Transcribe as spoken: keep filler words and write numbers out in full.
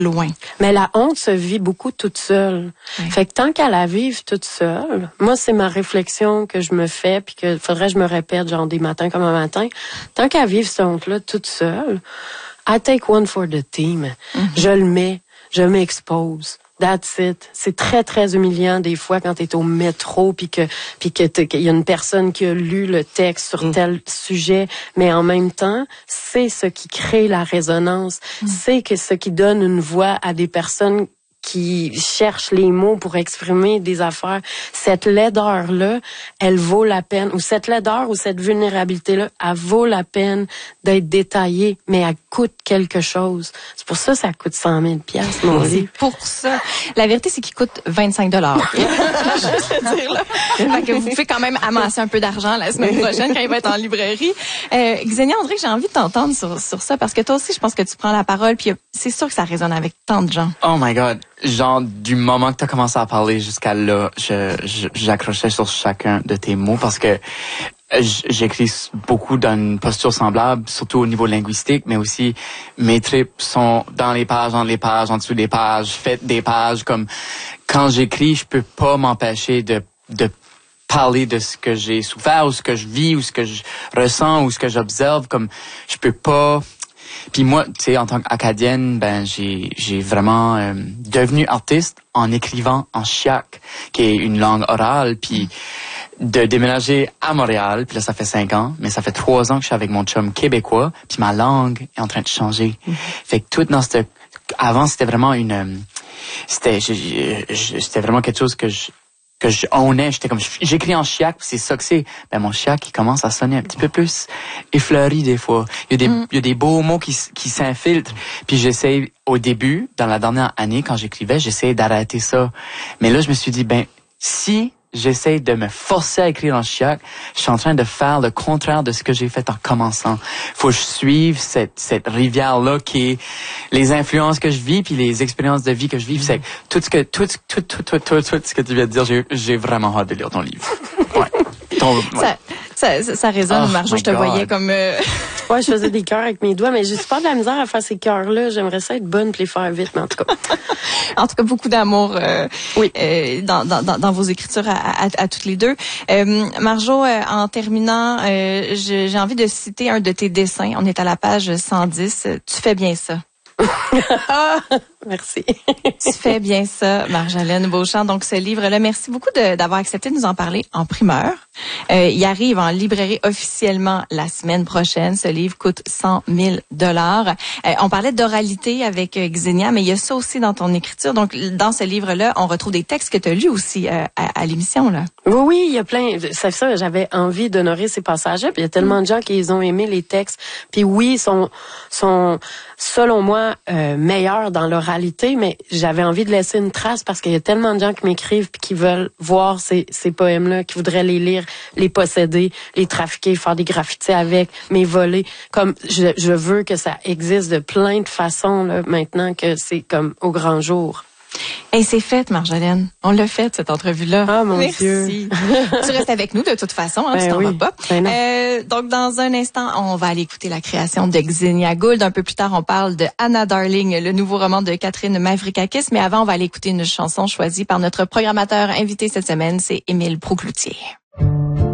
loin. Mais la honte se vit beaucoup toute seule. Ouais. Fait que tant qu'à la vivre toute seule, moi, c'est ma réflexion que je me fais, puis que faudrait que je me répète, genre des matins comme un matin. Tant qu'à vivre cette honte-là toute seule, I take one for the team. Mm-hmm. Je le mets, je m'expose. That's it. C'est très, très humiliant des fois quand t'es au métro puis que puis que qu'il y a une personne qui a lu le texte sur mm. tel sujet, mais en même temps, c'est ce qui crée la résonance. Mm. C'est que ce qui donne une voix à des personnes qui cherchent les mots pour exprimer des affaires. Cette laideur-là, elle vaut la peine. Ou cette laideur ou cette vulnérabilité-là, elle vaut la peine d'être détaillée, mais elle coûte quelque chose. C'est pour ça que ça coûte cent mille piastres, mon livre. C'est pour ça. La vérité, c'est qu'il coûte vingt-cinq dollars. Je veux dire, là. Fait que vous pouvez quand même amasser un peu d'argent la semaine prochaine quand il va être en librairie. Euh, Xenia, on dirait que j'ai envie de t'entendre sur, sur ça, parce que toi aussi, je pense que tu prends la parole, puis c'est sûr que ça résonne avec tant de gens. Oh my God. Genre, du moment que tu as commencé à parler jusqu'à là, je, je, j'accrochais sur chacun de tes mots parce que j'écris beaucoup dans une posture semblable, surtout au niveau linguistique, mais aussi mes tripes sont dans les pages, entre les pages, en dessous des pages, faites des pages. Comme quand j'écris, je peux pas m'empêcher de, de parler de ce que j'ai souffert ou ce que je vis ou ce que je ressens ou ce que j'observe. Comme je peux pas... Puis moi, tu sais, en tant qu'acadienne, ben j'ai j'ai vraiment euh, devenu artiste en écrivant en chiac, qui est une langue orale, puis de déménager à Montréal, puis là ça fait cinq ans, mais ça fait trois ans que je suis avec mon chum québécois, puis ma langue est en train de changer. Mm-hmm. Fait que tout dans cette avant c'était vraiment une c'était je, je, c'était vraiment quelque chose que je que je ownais, j'étais comme j'écris en chiac, c'est ça que c'est. Ben mon chiac il commence à sonner un petit peu plus effleuré des fois. Il y a des mm. il y a des beaux mots qui qui s'infiltrent. Puis j'essaie au début, dans la dernière année quand j'écrivais, j'essayais d'arrêter ça. Mais là je me suis dit ben si j'essaie de me forcer à écrire en chiac, je suis en train de faire le contraire de ce que j'ai fait en commençant. Faut que je suive cette cette rivière là qui est les influences que je vis puis les expériences de vie que je vis. C'est tout ce que tout tout tout tout tout, tout ce que tu viens de dire, j'ai j'ai vraiment hâte de lire ton livre. Ouais. Ton, ouais. Ça, ça, ça, ça résonne, oh, Marjo, je te God. voyais comme... Euh... Ouais, je faisais des cœurs avec mes doigts, mais j'ai pas de la misère à faire ces cœurs-là. J'aimerais ça être bonne puis les faire vite, mais en tout cas... en tout cas, beaucoup d'amour euh, oui. euh, dans, dans, dans vos écritures à, à, à toutes les deux. Euh, Marjo, euh, en terminant, euh, j'ai, j'ai envie de citer un de tes dessins. On est à la page cent dix. Tu fais bien ça. Merci. Tu fais bien ça, Marjolaine Beauchamp. Donc, ce livre-là, merci beaucoup de, d'avoir accepté de nous en parler en primeur. Euh, il arrive en librairie officiellement la semaine prochaine. Ce livre coûte cent mille dollars. Euh, on parlait d'oralité avec euh, Xenia, mais il y a ça aussi dans ton écriture. Donc, dans ce livre-là, on retrouve des textes que tu as lus aussi euh, à, à l'émission, là. Oui, oui, il y a plein. C'est ça, j'avais envie d'honorer ces passages-là. Puis il y a tellement mm. de gens qui les ont aimés, les textes. Puis oui, sont, sont selon moi, euh, meilleurs dans l'oralité, mais j'avais envie de laisser une trace parce qu'il y a tellement de gens qui m'écrivent puis qui veulent voir ces, ces poèmes-là, qui voudraient les lire, les posséder, les trafiquer, faire des graffitis avec, mais voler. Comme je, je veux que ça existe de plein de façons là, maintenant que c'est comme au grand jour. Et c'est fait, Marjolaine. On l'a fait, cette entrevue-là. Ah, mon Merci. Dieu. Tu restes avec nous, de toute façon, hein, ben tu t'en oui. vas pas. Ben euh, donc, dans un instant, on va aller écouter la création de Xenia Gould. Un peu plus tard, on parle de Anna Darling, le nouveau roman de Catherine Mavrakakis. Mais avant, on va aller écouter une chanson choisie par notre programmateur invité cette semaine, c'est Émile Proucloutier.